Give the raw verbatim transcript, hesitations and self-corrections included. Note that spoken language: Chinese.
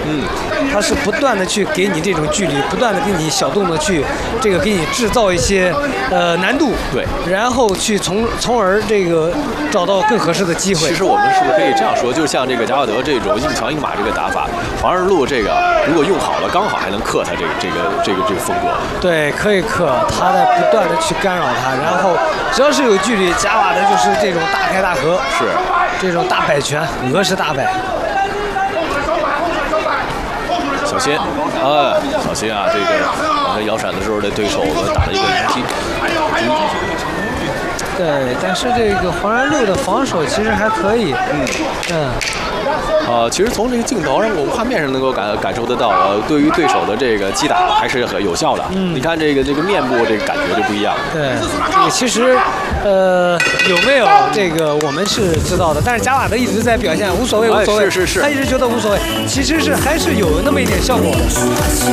嗯， 他是不断的去给你这种距离，不断的给你小动作去这个给你制造一些呃难度， 对， 然后去从从而这个找到更合适的机会。 其实我们是不是可以这样说，就像这个贾瓦德这种硬抢硬马这个打法，黄仁路这个如果用好了，刚好还能克他这个这个这个这个风格。 对，可以克，他在不断的去干扰他，然后只要是有距离，贾瓦德就是这种大开大合， 是这种大摆拳，俄式大摆。 小心，啊，小心啊！这个刚才摇闪的时候，这对手我们打了一个零踢。 对，但是这个黄仁路的防守其实还可以。嗯嗯。 呃，其实从这个镜头上，我们画面上能够感感受得到，呃，对于对手的这个击打还是很有效的。嗯，你看这个这个面部这个感觉就不一样。 对，这个其实，呃，有没有这个我们是知道的，但是贾瓦德一直在表现无所谓无所谓， 是是是， 他一直觉得无所谓，其实是还是有那么一点效果的。